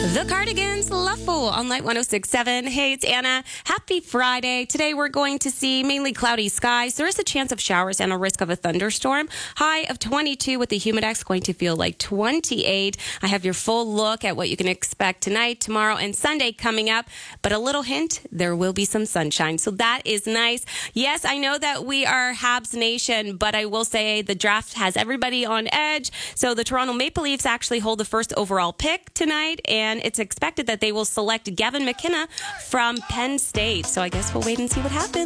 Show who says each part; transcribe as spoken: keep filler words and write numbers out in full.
Speaker 1: The Cardigans, Love Fool on Light one oh six point seven. Hey, it's Anna. Happy Friday. Today we're going to see mainly cloudy skies. There is a chance of showers and a risk of a thunderstorm. High of twenty-two with the humidex going to feel like twenty-eight. I have your full look at what you can expect tonight, tomorrow, and Sunday coming up. But a little hint, there will be some sunshine. So that is nice. Yes, I know that we are Habs Nation, but I will say the draft has everybody on edge. So the Toronto Maple Leafs actually hold the first overall pick tonight, and And it's expected that they will select Gavin McKenna from Penn State. So I guess we'll wait and see what happens.